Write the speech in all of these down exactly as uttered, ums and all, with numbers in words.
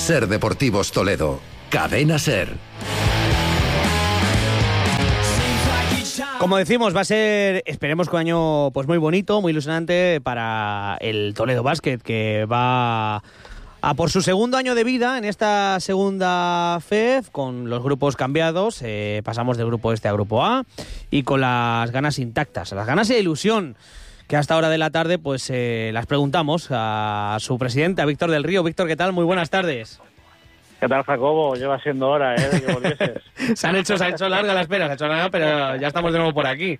Ser Deportivos Toledo. Cadena Ser. Como decimos, va a ser, esperemos que un año pues muy bonito, muy ilusionante para el Toledo Basket, que va a por su segundo año de vida en esta segunda F E F, con los grupos cambiados. Eh, pasamos del grupo este a grupo A y con las ganas intactas, las ganas e ilusión que hasta hora de la tarde pues eh, las preguntamos a su presidente, a Víctor del Río. Víctor, ¿qué tal? Muy buenas tardes. ¿Qué tal, Jacobo? Lleva siendo hora, ¿eh? De que volvieses. se han hecho, se ha hecho larga la espera, se ha hecho larga, pero ya estamos de nuevo por aquí.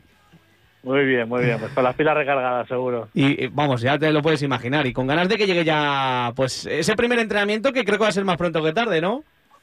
Muy bien, muy bien. Pues con las pilas recargadas, seguro. Y vamos, ya te lo puedes imaginar. Y con ganas de que llegue ya, pues, ese primer entrenamiento que creo que va a ser más pronto que tarde, ¿no?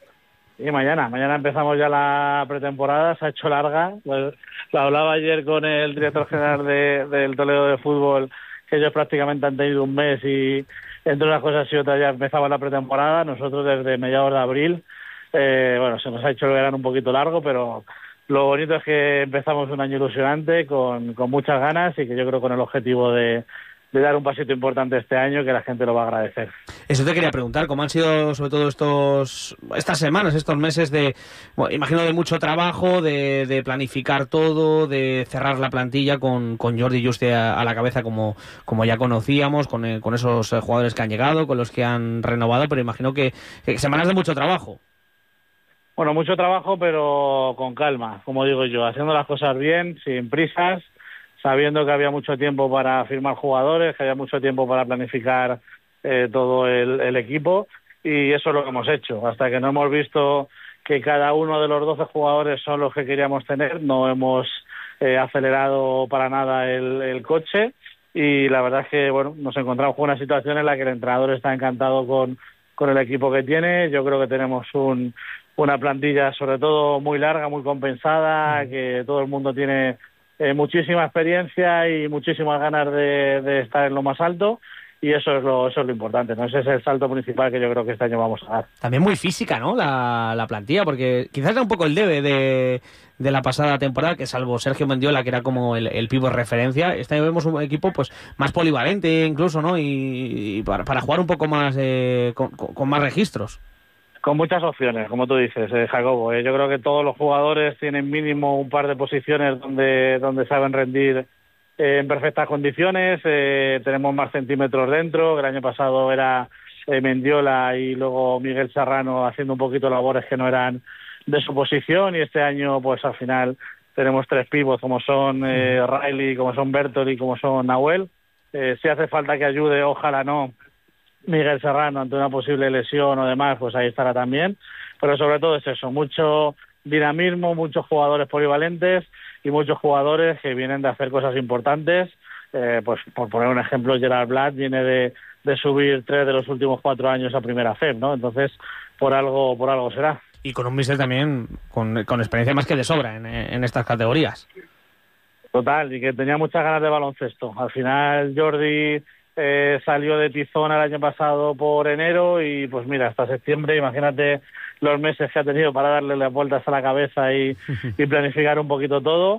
Sí, mañana. Mañana empezamos ya la pretemporada. Se ha hecho larga. Pues, lo hablaba ayer con el director general de, del Toledo de Fútbol, que ellos prácticamente han tenido un mes y entre unas cosas y otras ya empezaba la pretemporada. Nosotros desde mediados de abril, eh, bueno, se nos ha hecho el verano un poquito largo, pero lo bonito es que empezamos un año ilusionante con, con muchas ganas y que yo creo con el objetivo de, de dar un pasito importante este año que la gente lo va a agradecer. Eso te quería preguntar, ¿cómo han sido sobre todo estos estas semanas, estos meses de, bueno, imagino de mucho trabajo, de, de planificar todo, de cerrar la plantilla con, con Jordi Juste a, a la cabeza como, como ya conocíamos, con, el, con esos jugadores que han llegado, con los que han renovado, pero imagino que, que semanas de mucho trabajo. Bueno, mucho trabajo, pero con calma, como digo yo, haciendo las cosas bien, sin prisas, sabiendo que había mucho tiempo para firmar jugadores, que había mucho tiempo para planificar eh, todo el, el equipo, y eso es lo que hemos hecho. Hasta que no hemos visto que cada uno de los doce jugadores son los que queríamos tener, no hemos eh, acelerado para nada el, el coche, y la verdad es que bueno, nos encontramos con una situación en la que el entrenador está encantado con, con el equipo que tiene. Yo creo que tenemos un una plantilla sobre todo muy larga, muy compensada, que todo el mundo tiene eh, muchísima experiencia y muchísimas ganas de, de estar en lo más alto, y eso es lo eso es lo importante, ¿no? Ese es el salto principal que yo creo que este año vamos a dar. También muy física, ¿no? La, la plantilla, porque quizás era un poco el debe de, de la pasada temporada, que salvo Sergio Mendiola, que era como el, el pívot referencia, este año vemos un equipo pues más polivalente incluso, ¿no? Y, y para, para jugar un poco más eh, con, con más registros. Con muchas opciones, como tú dices, eh, Jacobo. Eh, yo creo que todos los jugadores tienen mínimo un par de posiciones donde, donde saben rendir eh, en perfectas condiciones. Eh, tenemos más centímetros dentro. El año pasado era eh, Mendiola y luego Miguel Serrano haciendo un poquito labores que no eran de su posición. Y este año, pues al final, tenemos tres pivots como son eh, Riley, como son Bertoli y como son Nahuel. Eh, si hace falta que ayude, ojalá no, Miguel Serrano ante una posible lesión o demás, pues ahí estará también, pero sobre todo es eso, mucho dinamismo, muchos jugadores polivalentes y muchos jugadores que vienen de hacer cosas importantes. Eh, pues por poner un ejemplo, Gerard Blatt viene de, de subir tres de los últimos cuatro años a primera F E F, ¿no? Entonces por algo por algo será. Y con un míster también con, con experiencia más que de sobra en, en estas categorías. Total, y que tenía muchas ganas de baloncesto. Al final Jordi Eh, salió de Tizona el año pasado por enero y pues mira, hasta septiembre, imagínate los meses que ha tenido para darle las vueltas a la cabeza y, y planificar un poquito todo.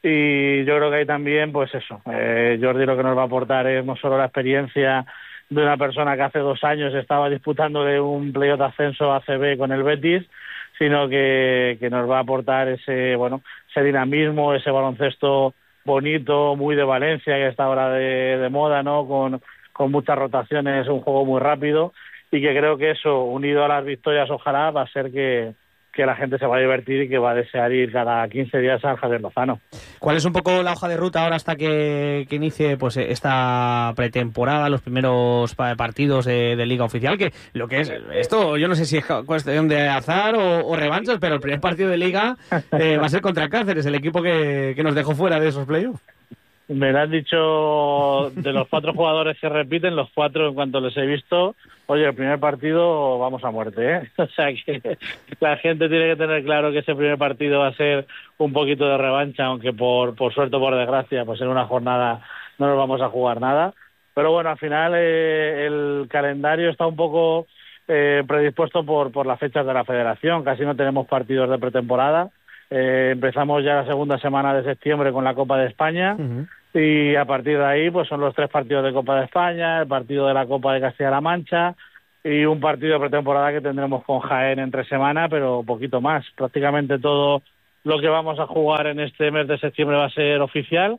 Y yo creo que ahí también, pues eso, eh, Jordi lo que nos va a aportar es no solo la experiencia de una persona que hace dos años estaba disputándole un playoff de ascenso a A C B con el Betis, sino que, que nos va a aportar ese, bueno, ese dinamismo, ese baloncesto bonito, muy de Valencia, que está ahora de, de moda, ¿no? Con, con muchas rotaciones, un juego muy rápido, y que creo que eso, unido a las victorias, ojalá, va a ser que, que la gente se va a divertir y que va a desear ir cada quince días al Javier Lozano. ¿Cuál es un poco la hoja de ruta ahora hasta que, que inicie pues esta pretemporada, los primeros partidos de, de Liga Oficial? Que lo que es esto, yo no sé si es cuestión de azar o, o revanchas, pero el primer partido de Liga eh, va a ser contra Cáceres, el equipo que, que nos dejó fuera de esos playoffs. Me lo han dicho de los cuatro jugadores que repiten, los cuatro en cuanto les he visto, oye, el primer partido vamos a muerte, ¿eh? O sea que la gente tiene que tener claro que ese primer partido va a ser un poquito de revancha, aunque por, por suerte o por desgracia, pues en una jornada no nos vamos a jugar nada. Pero bueno, al final eh, el calendario está un poco eh, predispuesto por, por las fechas de la federación, casi no tenemos partidos de pretemporada. Eh, empezamos ya la segunda semana de septiembre con la Copa de España. Uh-huh. Y a partir de ahí pues son los tres partidos de Copa de España, el partido de la Copa de Castilla-La Mancha, y un partido de pretemporada que tendremos con Jaén entre semana, pero poquito más. Prácticamente todo lo que vamos a jugar en este mes de septiembre va a ser oficial,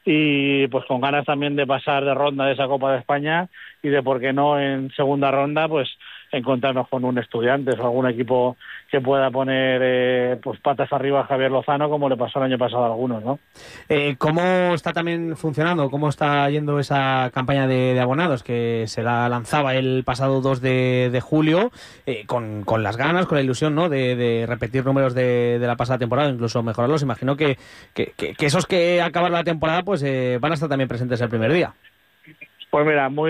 y pues con ganas también de pasar de ronda de esa Copa de España y de, por qué no, en segunda ronda pues encontrarnos con un Estudiantes o algún equipo que pueda poner eh, pues patas arriba a Javier Lozano, como le pasó el año pasado a algunos, ¿no? Eh, ¿Cómo está también funcionando? ¿Cómo está yendo esa campaña de, de abonados que se la lanzaba el pasado dos de, de julio eh, con, con las ganas, con la ilusión, ¿no?, de, de repetir números de, de la pasada temporada, incluso mejorarlos? Imagino que, que, que, que esos que acaban la temporada pues eh, van a estar también presentes el primer día. Pues mira, muy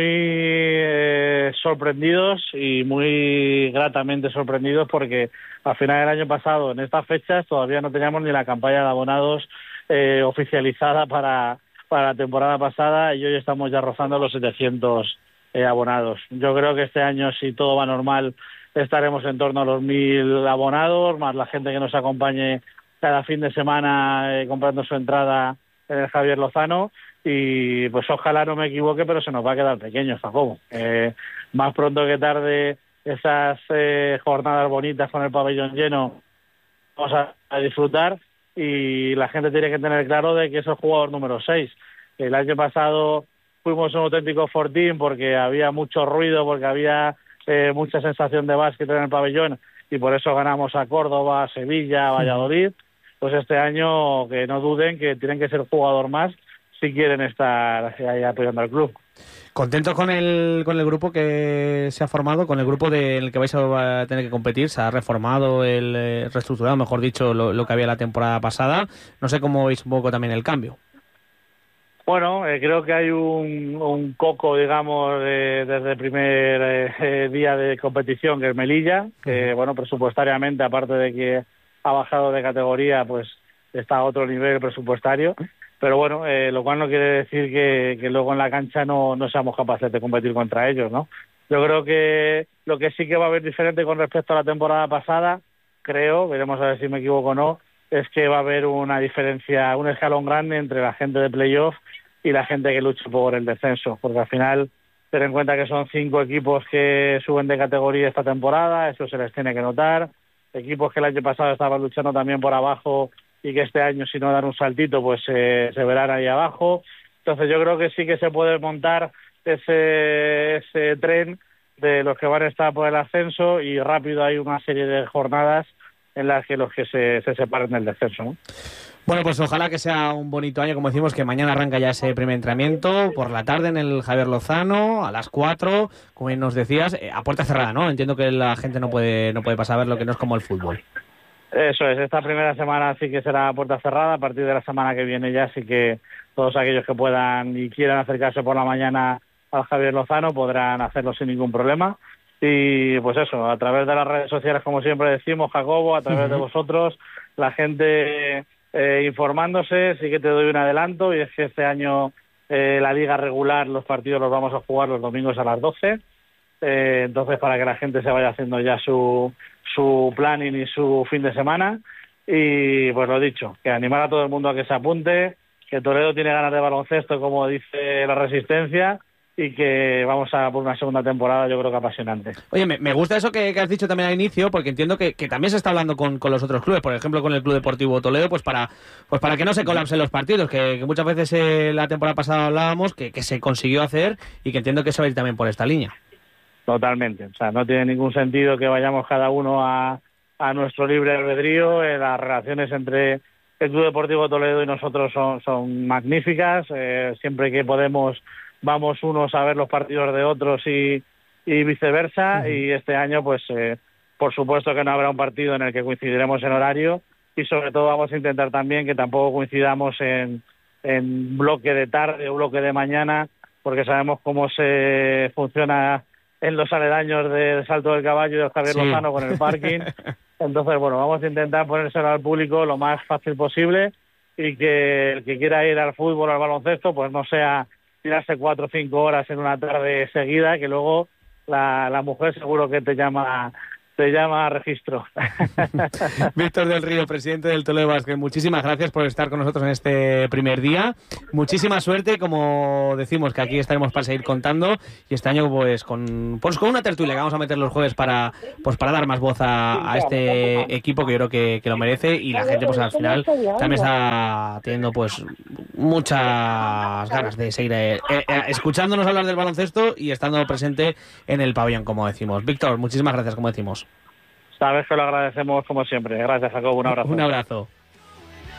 eh, sorprendidos y muy gratamente sorprendidos, porque al final del año pasado, en estas fechas, todavía no teníamos ni la campaña de abonados eh, oficializada para, para la temporada pasada, y hoy estamos ya rozando los setecientos eh, abonados. Yo creo que este año, si todo va normal, estaremos en torno a los mil abonados, más la gente que nos acompañe cada fin de semana eh, comprando su entrada en el Javier Lozano. Y pues ojalá no me equivoque, pero se nos va a quedar pequeño, Jacobo. Eh, más pronto que tarde, esas eh, jornadas bonitas con el pabellón lleno, vamos a, a disfrutar, y la gente tiene que tener claro de que es el jugador número seis. El año pasado fuimos un auténtico fortín porque había mucho ruido, porque había eh, mucha sensación de básquet en el pabellón, y por eso ganamos a Córdoba, a Sevilla, a Valladolid. Pues este año que no duden que tienen que ser jugador más si quieren estar ahí apoyando al club. ¿Contentos con el con el grupo que se ha formado, con el grupo de, en el que vais a tener que competir? Se ha reformado, el eh, reestructurado, mejor dicho, lo, lo que había la temporada pasada. No sé cómo veis un poco también el cambio. Bueno, eh, creo que hay un, un coco, digamos, de, desde el primer eh, eh, día de competición, que es Melilla, que, bueno, presupuestariamente, aparte de que ha bajado de categoría, pues está a otro nivel presupuestario. Pero bueno, eh, lo cual no quiere decir que, que luego en la cancha no, no seamos capaces de competir contra ellos, ¿no? Yo creo que lo que sí que va a haber diferente con respecto a la temporada pasada, creo, veremos a ver si me equivoco o no, es que va a haber una diferencia, un escalón grande entre la gente de playoff y la gente que lucha por el descenso, porque al final, ten en cuenta que son cinco equipos que suben de categoría esta temporada, eso se les tiene que notar, equipos que el año pasado estaban luchando también por abajo y que este año, si no dan un saltito, pues eh, se verán ahí abajo. Entonces yo creo que sí que se puede montar ese, ese tren de los que van a estar por el ascenso, y rápido hay una serie de jornadas en las que los que se, se separen del descenso, ¿no? Bueno, pues ojalá que sea un bonito año, como decimos, que mañana arranca ya ese primer entrenamiento, por la tarde en el Javier Lozano, a las cuatro, como bien nos decías, eh, a puerta cerrada, ¿no? Entiendo que la gente no puede, no puede pasar a ver lo que no es como el fútbol. Eso es, esta primera semana sí que será puerta cerrada. A partir de la semana que viene ya sí que todos aquellos que puedan y quieran acercarse por la mañana al Javier Lozano podrán hacerlo sin ningún problema. Y pues eso, a través de las redes sociales, como siempre decimos, Jacobo, a través uh-huh. de vosotros, la gente eh, informándose. Sí que te doy un adelanto, y es que este año eh, la liga regular, los partidos los vamos a jugar los domingos a las doce. Eh, entonces, para que la gente se vaya haciendo ya su su planning y su fin de semana. Y pues lo dicho, que animar a todo el mundo a que se apunte, que Toledo tiene ganas de baloncesto, como dice la Resistencia, y que vamos a por una segunda temporada, yo creo que apasionante. Oye, me, me gusta eso que, que has dicho también al inicio, porque entiendo que, que también se está hablando con, con los otros clubes, por ejemplo con el Club Deportivo Toledo, pues para pues para que no se colapsen los partidos, que, que muchas veces eh, la temporada pasada hablábamos que, que se consiguió hacer, y que entiendo que se va a ir también por esta línea. Totalmente, o sea, no tiene ningún sentido que vayamos cada uno a, a nuestro libre albedrío. Eh, las relaciones entre el Club Deportivo Toledo y nosotros son, son magníficas. Eh, siempre que podemos vamos unos a ver los partidos de otros y, y viceversa. Uh-huh. Y este año, pues, eh, por supuesto que no habrá un partido en el que coincidiremos en horario, y sobre todo vamos a intentar también que tampoco coincidamos en, en bloque de tarde o bloque de mañana, porque sabemos cómo se funciona en los aledaños del Salto del Caballo y del Javier sí. Lozano con el parking. Entonces, bueno, vamos a intentar ponérselo al público lo más fácil posible, y que el que quiera ir al fútbol o al baloncesto, pues no sea tirarse cuatro o cinco horas en una tarde seguida, que luego la, la mujer seguro que te llama Se llama registro. Víctor del Río, presidente del Toledo Basket, muchísimas gracias por estar con nosotros en este primer día. Muchísima suerte, como decimos, que aquí estaremos para seguir contando. Y este año, pues con, pues, con una tertulia que vamos a meter los jueves para, pues, para dar más voz a, a este equipo que yo creo que, que lo merece. Y la gente, pues al final, también está teniendo pues muchas ganas de seguir eh, eh, escuchándonos hablar del baloncesto y estando presente en el pabellón, como decimos. Víctor, muchísimas gracias, como decimos. Sabes que lo agradecemos como siempre. Gracias, Jacobo. Un abrazo. Un abrazo.